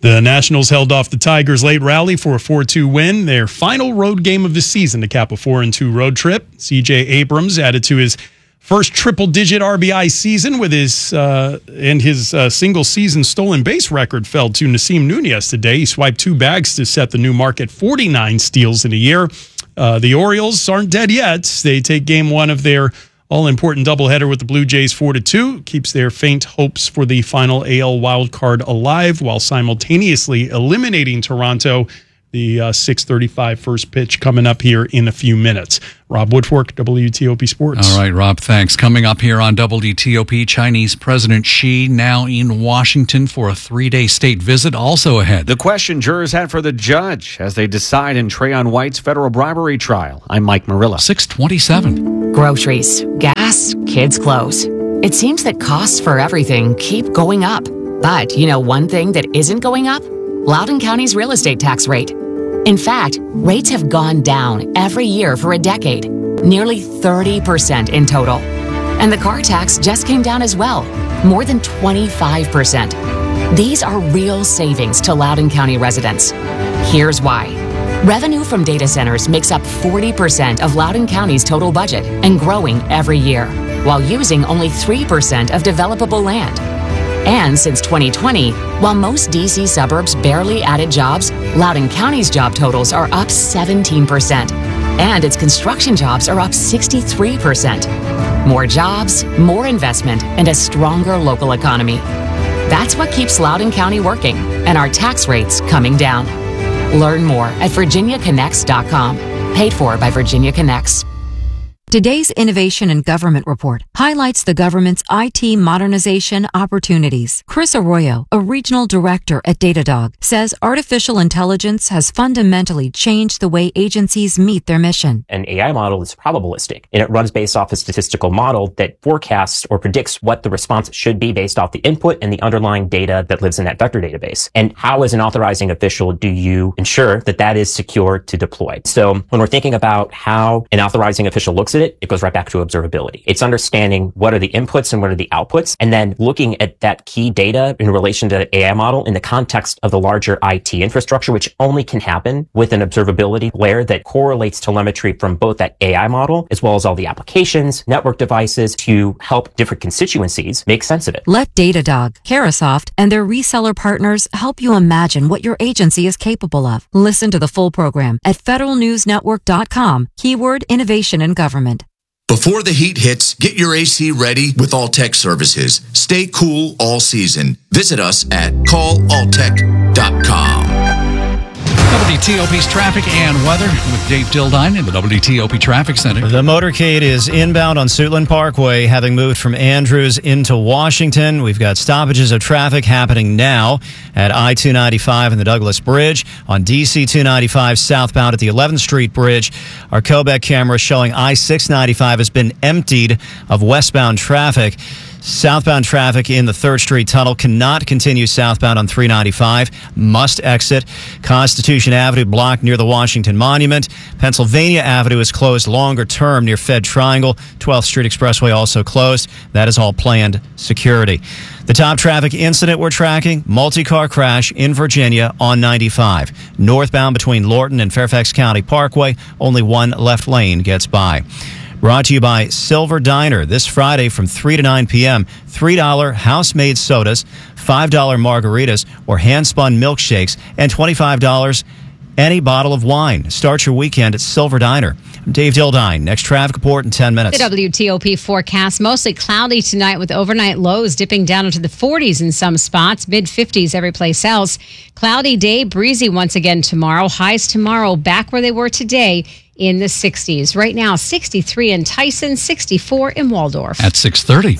The Nationals held off the Tigers' late rally for a four two win, their final road game of the season to cap a four and two road trip. C J Abrams added to his first triple-digit R B I season with his uh, and his uh, single-season stolen base record fell to Nasim Nunez today. He swiped two bags to set the new mark at forty-nine steals in a year. Uh, the Orioles aren't dead yet. They take game one of their all-important doubleheader with the Blue Jays four to two, keeps their faint hopes for the final A L wildcard alive while simultaneously eliminating Toronto. The uh, six thirty-five first pitch coming up here in a few minutes. Rob Woodfork, W T O P Sports. All right, Rob, thanks. Coming up here on W T O P, Chinese President Xi now in Washington for a three-day state visit. Also ahead, the question jurors had for the judge as they decide in Trayon White's federal bribery trial. I'm Mike Marilla. six twenty-seven. Groceries, gas, kids' clothes. It seems that costs for everything keep going up. But you know one thing that isn't going up? Loudoun County's real estate tax rate. In fact, rates have gone down every year for a decade, nearly thirty percent in total. And the car tax just came down as well, more than twenty-five percent. These are real savings to Loudoun County residents. Here's why. Revenue from data centers makes up forty percent of Loudoun County's total budget and growing every year, while using only three percent of developable land. And since twenty twenty, while most D C suburbs barely added jobs, Loudoun County's job totals are up seventeen percent. And its construction jobs are up sixty-three percent. More jobs, more investment, and a stronger local economy. That's what keeps Loudoun County working and our tax rates coming down. Learn more at virginia connects dot com. Paid for by Virginia Connects. Today's Innovation in Government Report highlights the government's I T modernization opportunities. Chris Arroyo, a regional director at Datadog, says artificial intelligence has fundamentally changed the way agencies meet their mission. An A I model is probabilistic, and it runs based off a statistical model that forecasts or predicts what the response should be based off the input and the underlying data that lives in that vector database. And how, as an authorizing official, do you ensure that that is secure to deploy? So when we're thinking about how an authorizing official looks at it, it goes right back to observability. It's understanding what are the inputs and what are the outputs, and then looking at that key data in relation to the A I model in the context of the larger I T infrastructure, which only can happen with an observability layer that correlates telemetry from both that A I model as well as all the applications, network devices to help different constituencies make sense of it. Let Datadog, Carahsoft, and their reseller partners help you imagine what your agency is capable of. Listen to the full program at federal news network dot com, keyword innovation in government. Before the heat hits, get your A C ready with Alltech Services. Stay cool all season. Visit us at call alltech dot com. W T O P's traffic and weather with Dave Dildine in the W T O P Traffic Center. The motorcade is inbound on Suitland Parkway, having moved from Andrews into Washington. We've got stoppages of traffic happening now at I two ninety-five and the Douglas Bridge. On D C two ninety-five southbound at the eleventh Street Bridge, our Kobeck camera showing I six ninety-five has been emptied of westbound traffic. Southbound traffic in the third Street Tunnel cannot continue southbound on three ninety-five. Must exit. Constitution Avenue blocked near the Washington Monument. Pennsylvania Avenue is closed longer term near Fed Triangle. twelfth Street Expressway also closed. That is all planned security. The top traffic incident we're tracking, multi-car crash in Virginia on ninety-five. Northbound between Lorton and Fairfax County Parkway, only one left lane gets by. Brought to you by Silver Diner this Friday from three to nine p.m. three dollar house-made sodas, five dollar margaritas, or hand-spun milkshakes, and twenty-five dollars any bottle of wine. Start your weekend at Silver Diner. I'm Dave Dildine. Next traffic report in ten minutes. The W T O P forecast, mostly cloudy tonight with overnight lows dipping down into the forties in some spots, mid-fifties every place else. Cloudy day, breezy once again tomorrow. Highs tomorrow back where they were today in the sixties. Right now, sixty-three in Tyson, sixty-four in Waldorf. At six thirty.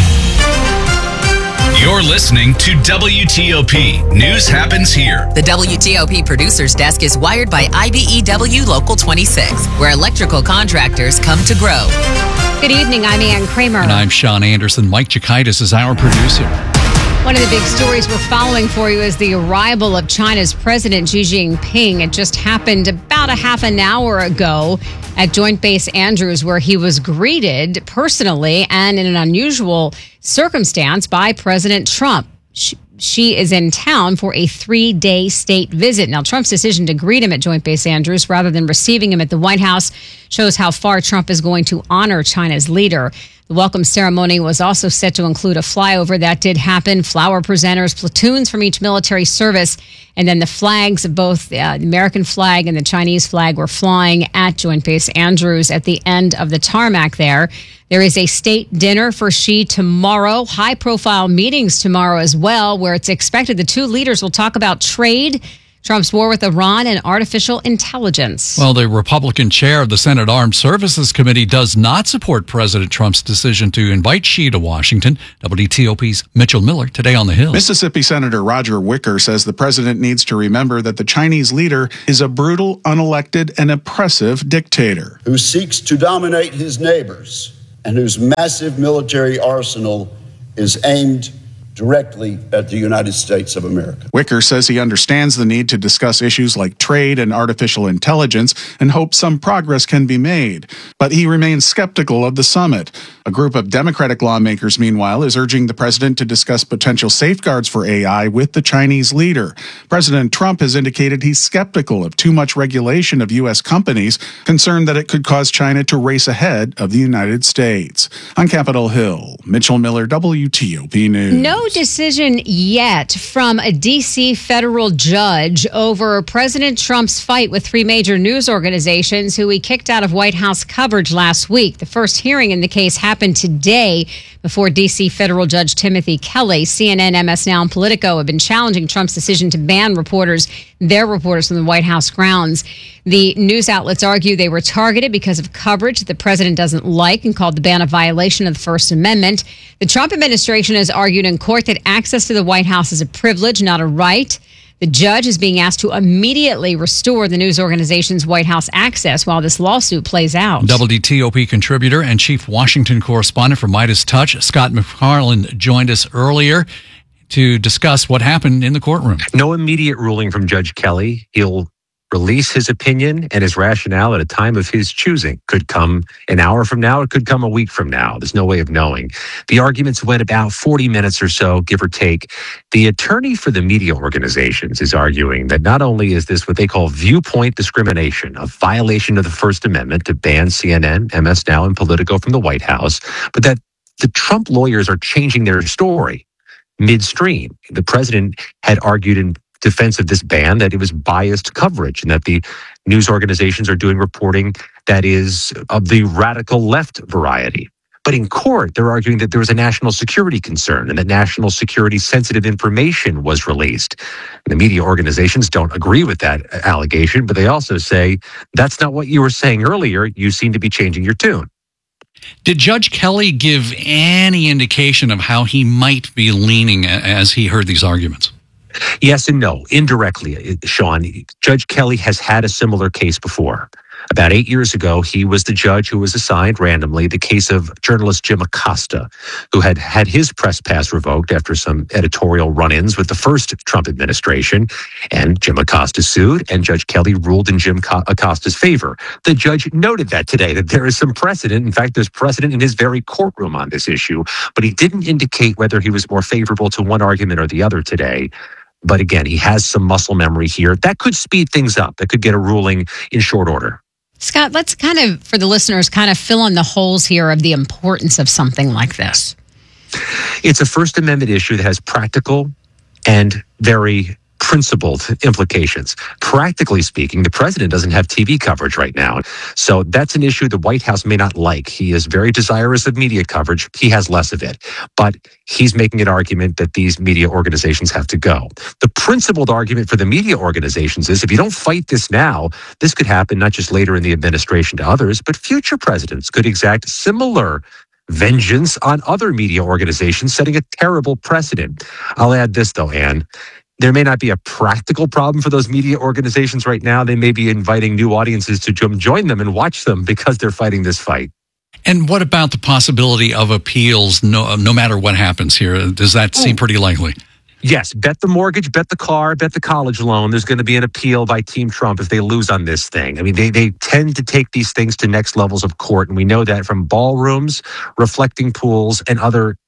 You're listening to W T O P. News happens here. The W T O P producer's desk is wired by I B E W Local twenty-six, where electrical contractors come to grow. Good evening, I'm Ann Kramer. And I'm Sean Anderson. Mike Chikaitis is our producer. One of the big stories we're following for you is the arrival of China's President Xi Jinping. It just happened about a half an hour ago at Joint Base Andrews, where he was greeted personally and in an unusual circumstance by President Trump. she is in town for a three-day state visit. Now, Trump's decision to greet him at Joint Base Andrews rather than receiving him at the White House shows how far Trump is going to honor China's leader. The welcome ceremony was also set to include a flyover. That did happen. Flower presenters, platoons from each military service, and then the flags of both uh, the American flag and the Chinese flag were flying at Joint Base Andrews at the end of the tarmac there. There is a state dinner for Xi tomorrow, high-profile meetings tomorrow as well, where it's expected the two leaders will talk about trade, Trump's war with Iran, and artificial intelligence. Well, the Republican chair of the Senate Armed Services Committee does not support President Trump's decision to invite Xi to Washington. W T O P's Mitchell Miller today on the Hill. Mississippi Senator Roger Wicker says the president needs to remember that the Chinese leader is a brutal, unelected, and oppressive dictator who seeks to dominate his neighbors and whose massive military arsenal is aimed directly at the United States of America. Wicker says he understands the need to discuss issues like trade and artificial intelligence and hopes some progress can be made. But he remains skeptical of the summit. A group of Democratic lawmakers, meanwhile, is urging the president to discuss potential safeguards for A I with the Chinese leader. President Trump has indicated he's skeptical of too much regulation of U S companies, concerned that it could cause China to race ahead of the United States. On Capitol Hill, Mitchell Miller, W T O P News. No decision yet from a D C federal judge over President Trump's fight with three major news organizations who he kicked out of White House coverage last week. The first hearing in the case happened today before D C federal judge Timothy Kelly. C N N, M S Now, and Politico have been challenging Trump's decision to ban reporters, their reporters from the White House grounds. The news outlets argue they were targeted because of coverage that the president doesn't like and called the ban a violation of the First Amendment. The Trump administration has argued in court that access to the White House is a privilege, not a right. The judge is being asked to immediately restore the news organization's White House access while this lawsuit plays out. W T O P contributor and chief Washington correspondent for Midas Touch, Scott McFarland, joined us earlier to discuss what happened in the courtroom. No immediate ruling from Judge Kelly. He'll release his opinion and his rationale at a time of his choosing. Could come an hour from now, it could come a week from now. There's no way of knowing. The arguments went about forty minutes or so, give or take. The attorney for the media organizations is arguing that not only is this what they call viewpoint discrimination, a violation of the First Amendment to ban C N N, M S Now, and Politico from the White House, but that the Trump lawyers are changing their story midstream. The president had argued in defense of this ban that it was biased coverage and that the news organizations are doing reporting that is of the radical left variety. But in court, they're arguing that there was a national security concern and that national security sensitive information was released. And the media organizations don't agree with that allegation, but they also say, that's not what you were saying earlier. You seem to be changing your tune. Did Judge Kelly give any indication of how he might be leaning as he heard these arguments? Yes and no. Indirectly, Sean, Judge Kelly has had a similar case before. About eight years ago, he was the judge who was assigned randomly the case of journalist Jim Acosta, who had had his press pass revoked after some editorial run-ins with the first Trump administration. And Jim Acosta sued, and Judge Kelly ruled in Jim Acosta's favor. The judge noted that today, that there is some precedent. In fact, there's precedent in his very courtroom on this issue, but he didn't indicate whether he was more favorable to one argument or the other today. But again, he has some muscle memory here. That could speed things up. That could get a ruling in short order. Scott, let's kind of, for the listeners, kind of fill in the holes here of the importance of something like this. It's a First Amendment issue that has practical and very principled implications. Practically speaking, the president doesn't have T V coverage right now. So that's an issue the White House may not like. He is very desirous of media coverage. He has less of it. But he's making an argument that these media organizations have to go. The principled argument for the media organizations is if you don't fight this now, this could happen not just later in the administration to others, but future presidents could exact similar vengeance on other media organizations, setting a terrible precedent. I'll add this, though, Ann. There may not be a practical problem for those media organizations right now. They may be inviting new audiences to join them and watch them because they're fighting this fight. And what about the possibility of appeals no, no matter what happens here? Does that seem pretty likely? Yes, bet the mortgage, bet the car, bet the college loan. There's going to be an appeal by Team Trump if they lose on this thing. I mean, they, they tend to take these things to next levels of court, and we know that from ballrooms, reflecting pools, and other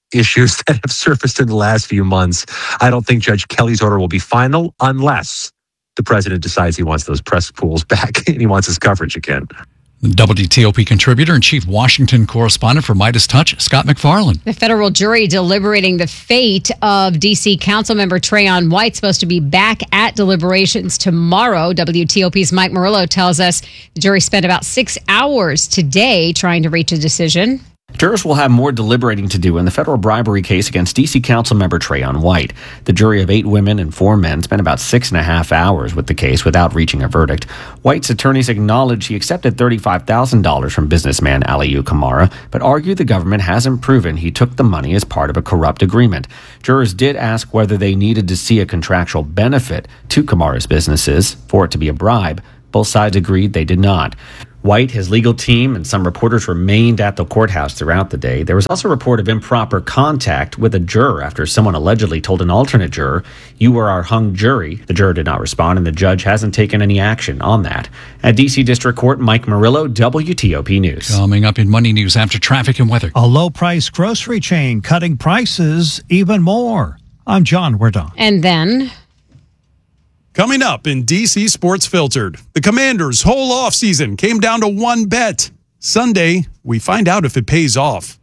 issues that have surfaced in the last few months. I don't think Judge Kelly's order will be final unless the president decides he wants those press pools back and he wants his coverage again. W T O P contributor and chief Washington correspondent for Midas Touch, Scott McFarland. The federal jury deliberating the fate of D C Councilmember Trayon White supposed to be back at deliberations tomorrow. W T O P's Mike Murillo tells us the jury spent about six hours today trying to reach a decision. Jurors will have more deliberating to do in the federal bribery case against D C Councilmember Trayon White. The jury of eight women and four men spent about six and a half hours with the case without reaching a verdict. White's attorneys acknowledged he accepted thirty-five thousand dollars from businessman Aliyu Kamara, but argued the government hasn't proven he took the money as part of a corrupt agreement. Jurors did ask whether they needed to see a contractual benefit to Kamara's businesses for it to be a bribe. Both sides agreed they did not. White, his legal team, and some reporters remained at the courthouse throughout the day. There was also a report of improper contact with a juror after someone allegedly told an alternate juror, "You were our hung jury." The juror did not respond, and the judge hasn't taken any action on that. At D C District Court, Mike Murillo, W T O P News. Coming up in Money News after traffic and weather. A low-price grocery chain cutting prices even more. I'm John Werdon. And then... Coming up in D C Sports Filtered, the Commanders' whole offseason came down to one bet. Sunday, we find out if it pays off.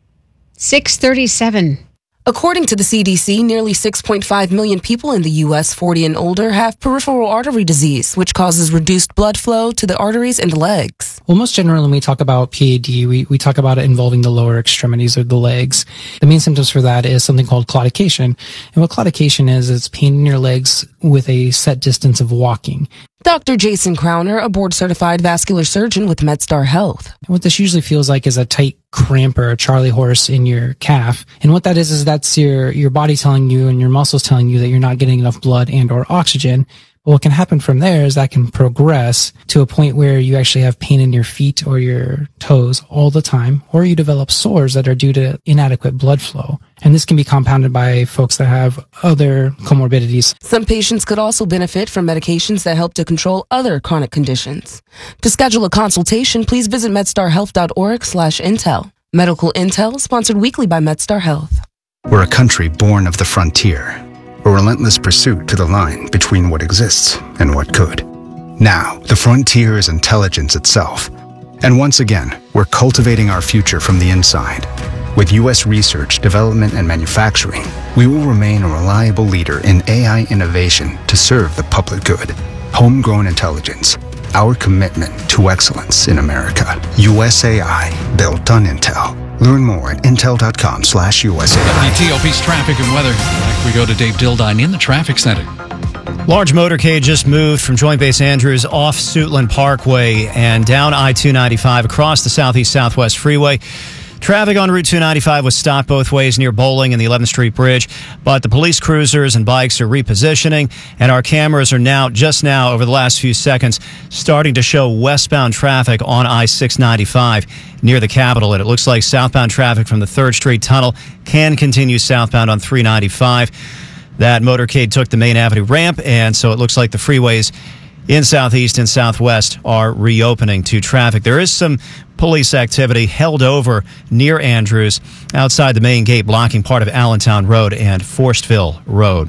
six thirty-seven. According to the C D C, nearly six point five million people in the U S forty and older have peripheral artery disease, which causes reduced blood flow to the arteries and legs. Well, most generally, when we talk about P A D, we, we talk about it involving the lower extremities of the legs. The main symptoms for that is something called claudication. And what claudication is, it's pain in your legs with a set distance of walking. Doctor Jason Crowner, a board-certified vascular surgeon with MedStar Health. And what this usually feels like is a tight cramp or a Charlie horse in your calf. And what that is, is that's your, your body telling you and your muscles telling you that you're not getting enough blood and or oxygen. But what can happen from there is that can progress to a point where you actually have pain in your feet or your toes all the time, or you develop sores that are due to inadequate blood flow. And this can be compounded by folks that have other comorbidities. Some patients could also benefit from medications that help to control other chronic conditions. To schedule a consultation, please visit medstarhealth.org slash intel. Medical Intel, sponsored weekly by MedStar Health. We're a country born of the frontier, a relentless pursuit to the line between what exists and what could. Now, the frontier is intelligence itself. And once again, we're cultivating our future from the inside. With U S research, development, and manufacturing, we will remain a reliable leader in A I innovation to serve the public good. Homegrown intelligence, our commitment to excellence in America. U S A I, built on Intel. Learn more at intel.com slash USA. W T O P's traffic and weather. Back we go to Dave Dildine in the traffic center. Large motorcade just moved from Joint Base Andrews off Suitland Parkway and down I two ninety-five across the Southeast Southwest Freeway. Traffic on Route two ninety-five was stopped both ways near Bowling and the eleventh Street Bridge, but the police cruisers and bikes are repositioning, and our cameras are now, just now, over the last few seconds, starting to show westbound traffic on I six ninety-five near the Capitol, and it looks like southbound traffic from the third Street Tunnel can continue southbound on three ninety-five. That motorcade took the Main Avenue ramp, and so it looks like the freeways in Southeast and Southwest are reopening to traffic. There is some police activity held over near Andrews outside the main gate, blocking part of Allentown Road and Forestville Road.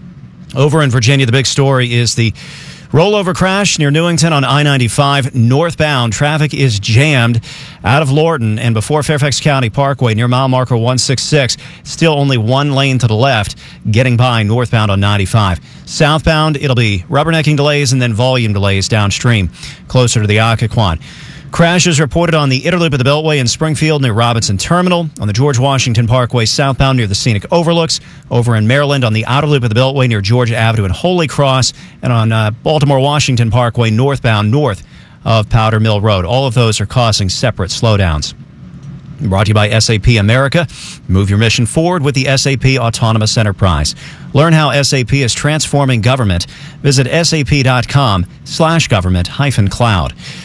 Over in Virginia, the big story is the rollover crash near Newington on I ninety-five northbound. Traffic is jammed out of Lorton and before Fairfax County Parkway near mile marker one sixty-six. Still only one lane to the left getting by northbound on ninety-five. Southbound, it'll be rubbernecking delays and then volume delays downstream closer to the Occoquan. Crashes reported on the Inner Loop of the Beltway in Springfield near Robinson Terminal, on the George Washington Parkway southbound near the Scenic Overlooks, over in Maryland on the Outer Loop of the Beltway near Georgia Avenue and Holy Cross, and on uh, Baltimore Washington Parkway northbound north of Powder Mill Road. All of those are causing separate slowdowns. Brought to you by S A P America. Move your mission forward with the S A P Autonomous Enterprise. Learn how S A P is transforming government. Visit sap.com slash government hyphen cloud.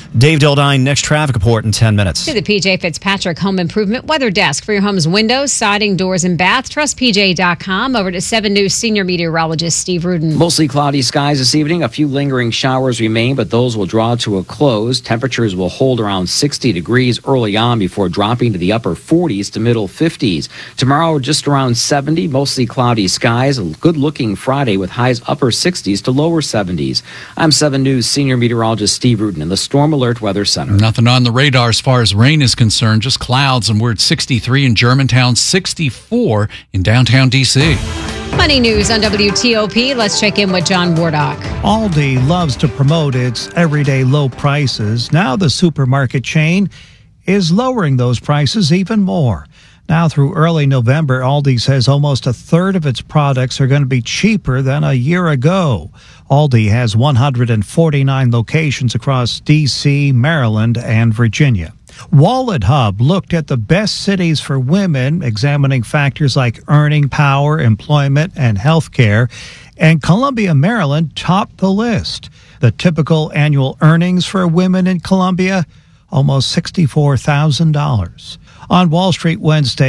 Dave Dildine, next traffic report in ten minutes. To the P J Fitzpatrick Home Improvement Weather Desk for your home's windows, siding, doors, and bath. Trust P J dot com. Over to seven News senior meteorologist Steve Rudin. Mostly cloudy skies this evening. A few lingering showers remain, but those will draw to a close. Temperatures will hold around sixty degrees early on before dropping to the upper forties to middle fifties. Tomorrow, just around seventy, mostly cloudy skies. A good-looking Friday with highs upper sixties to lower seventies. I'm seven News senior meteorologist Steve Rudin in the Storm Alert Weather Center. Nothing on the radar as far as rain is concerned, just clouds, and we're at sixty-three in Germantown, sixty-four in downtown D C. Money news on W T O P. Let's check in with John Wardock. Aldi loves to promote its everyday low prices. Now the supermarket chain is lowering those prices even more. Now through early November, Aldi says almost a third of its products are going to be cheaper than a year ago. Aldi has one hundred forty-nine locations across D C, Maryland, and Virginia. Wallet Hub looked at the best cities for women, examining factors like earning power, employment, and health care, and Columbia, Maryland topped the list. The typical annual earnings for women in Columbia, almost sixty-four thousand dollars. On Wall Street Wednesday,